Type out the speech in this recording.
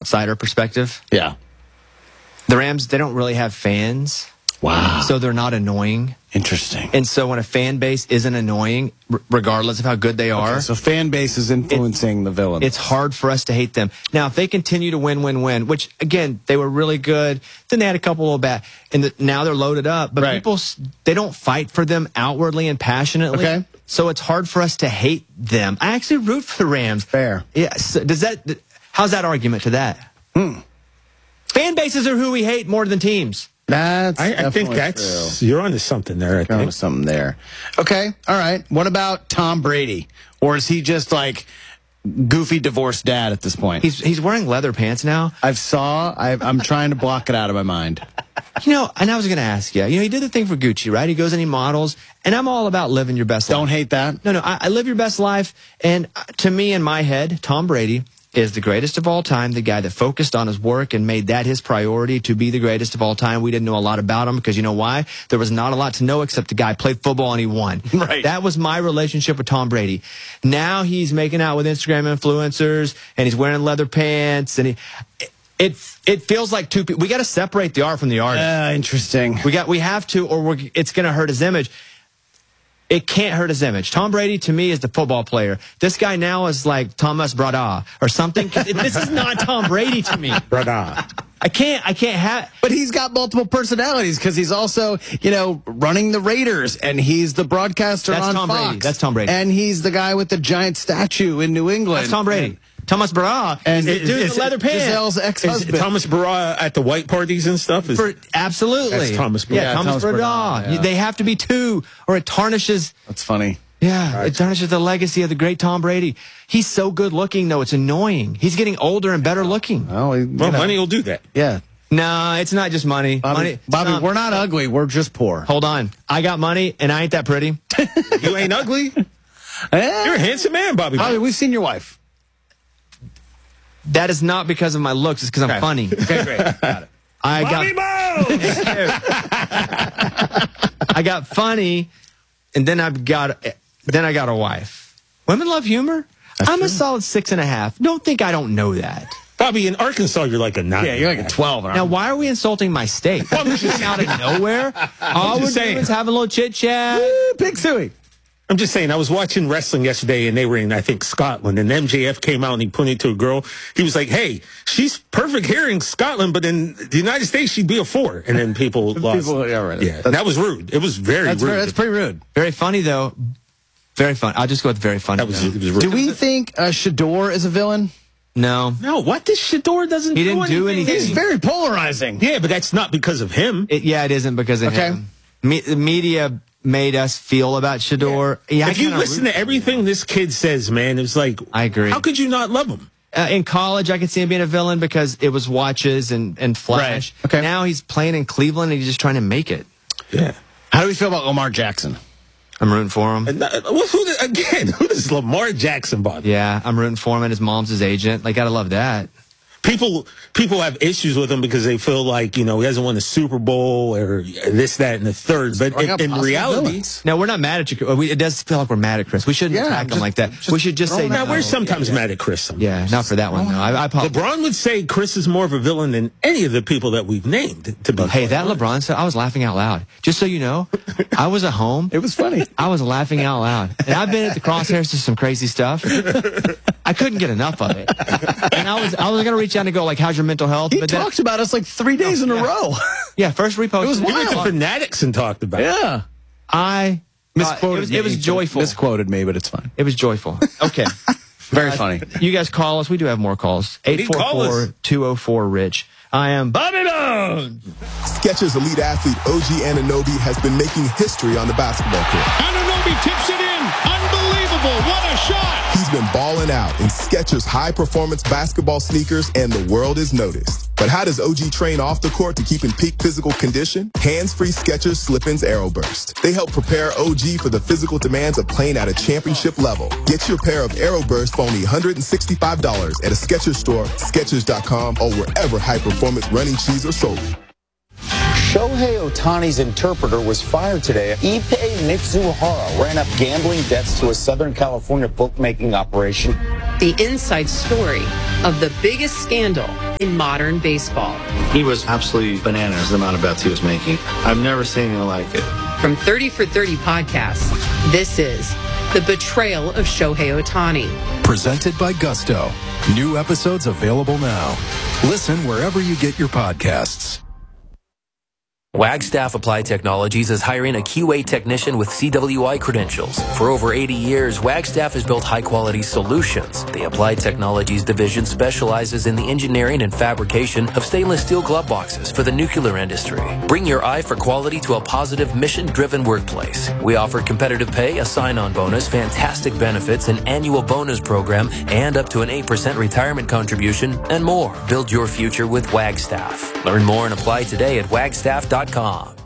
outsider perspective. Yeah. The Rams, they don't really have fans. Wow. So they're not annoying. Interesting. And so when a fan base isn't annoying, regardless of how good they are. Okay, so fan base is influencing the villain. It's hard for us to hate them. Now, if they continue to win, which, again, they were really good. Then they had a couple little bad. And now they're loaded up. But people, they don't fight for them outwardly and passionately. Okay. So it's hard for us to hate them. I actually root for the Rams. Fair. Yeah. So how's that argument to that? Fan bases are who we hate more than teams. I think that's true. You're onto something there. You're onto something there. Okay, all right. What about Tom Brady, or is he just like goofy divorced dad at this point? He's wearing leather pants now. I'm trying to block it out of my mind. And I was going to ask you. He did the thing for Gucci, right? He goes and he models, and I'm all about living your best life. Don't hate that. No, I live your best life, and to me, in my head, Tom Brady is the greatest of all time, the guy that focused on his work and made that his priority to be the greatest of all time. We didn't know a lot about him because you know why? There was not a lot to know except the guy played football and he won. Right. That was my relationship with Tom Brady. Now he's making out with Instagram influencers and he's wearing leather pants and it feels like two people. We got to separate the art from the artist. Interesting. We have to, or it's going to hurt his image. It can't hurt his image. Tom Brady, to me, is the football player. This guy now is like Thomas Brada or something. This is not Tom Brady to me. Brada. I can't have. But he's got multiple personalities because he's also, running the Raiders, and he's the broadcaster on Tom Fox. Brady. That's Tom Brady. And he's the guy with the giant statue in New England. That's Tom Brady. Thomas Brada and the dude in the leather pants. Giselle's ex-husband. Is Thomas Brada at the white parties and stuff? Absolutely. That's Thomas Brada. Yeah, Thomas Brada. Yeah. They have to be two, or it tarnishes. That's funny. Yeah, it tarnishes the legacy of the great Tom Brady. He's so good looking, though. It's annoying. He's getting older and better looking. Well, money will do that. Yeah. No, it's not just money. Bobby, we're not ugly. We're just poor. Hold on. I got money, and I ain't that pretty. You ain't ugly? You're a handsome man, Bobby. Bobby, we've seen your wife. That is not because of my looks. It's because I'm funny. Okay, great. Got it. Bobby I got funny, and then I got a wife. Women love humor. I'm a solid 6.5. Don't think I don't know that. Bobby, in Arkansas, you're like a 9. Yeah, you're like a 12. Now, why are we insulting my state? Just out of nowhere? All we're doing is having a little chit-chat. Pig suey. I'm just saying, I was watching wrestling yesterday, and they were in, I think, Scotland, and MJF came out, and he pointed to a girl. He was like, hey, she's perfect here in Scotland, but in the United States, she'd be a 4. And then people lost. Yeah, that was rude. It was very rude. That's pretty rude. Very funny, though. Very funny. I'll just go with very funny. It was rude. Do we think Shador is a villain? No. No, what? This Shador doesn't He didn't do anything. He's very polarizing. Yeah, but that's not because of him. It isn't because of him. The media made us feel about Shador. Yeah, if you listen to everything this kid says, man, it's like, I agree. How could you not love him? In college, I could see him being a villain because it was watches and flash. Right. Okay. Now he's playing in Cleveland and he's just trying to make it. Yeah. How do we feel about Lamar Jackson? I'm rooting for him. Who does Lamar Jackson bother? Yeah, I'm rooting for him, and his mom's his agent. Like, gotta love that. People have issues with him because they feel like, he hasn't won the Super Bowl or this, that, and the third. But in reality... No, we're not mad at you. It does feel like we're mad at Chris. We shouldn't attack him like that. We should just say... Now, we're sometimes mad at Chris. Sometimes. Yeah, not for that one, though. I apologize. LeBron would say Chris is more of a villain than any of the people that we've named. Hey, that LeBron said, I was laughing out loud. Just so you know, I was at home. It was funny. I was laughing out loud. And I've been at the crosshairs to some crazy stuff. I couldn't get enough of it. And I was going to reach out and go, like, how's your mental health? He talked about us like 3 days in a row. Yeah, first repost. It was wild. He went to Fanatics and talked about it. Yeah. I misquoted it was joyful. Misquoted me, but it's fine. It was joyful. Okay. Very funny. You guys call us. We do have more calls. 844-204-RICH. I am Bobby Bones. Skechers elite athlete OG Anunoby has been making history on the basketball court. Anunoby tips it in. Unbelievable. What a shot. He's been balling out in Skechers high-performance basketball sneakers, and the world is noticed. But how does OG train off the court to keep in peak physical condition? Hands-free Skechers Slip-ins AeroBurst. They help prepare OG for the physical demands of playing at a championship level. Get your pair of AeroBurst for only $165 at a Skechers store, Skechers.com, or wherever high-performance running shoes are sold. Shohei Ohtani's interpreter was fired today. Ippei Mitsuhara ran up gambling debts to a Southern California bookmaking operation. The inside story of the biggest scandal in modern baseball. He was absolutely bananas, the amount of bets he was making. I've never seen anything like it. From 30 for 30 podcasts, this is The Betrayal of Shohei Ohtani. Presented by Gusto. New episodes available now. Listen wherever you get your podcasts. Wagstaff Applied Technologies is hiring a QA technician with CWI credentials. For over 80 years, Wagstaff has built high-quality solutions. The Applied Technologies division specializes in the engineering and fabrication of stainless steel glove boxes for the nuclear industry. Bring your eye for quality to a positive, mission-driven workplace. We offer competitive pay, a sign-on bonus, fantastic benefits, an annual bonus program, and up to an 8% retirement contribution, and more. Build your future with Wagstaff. Learn more and apply today at wagstaff.com.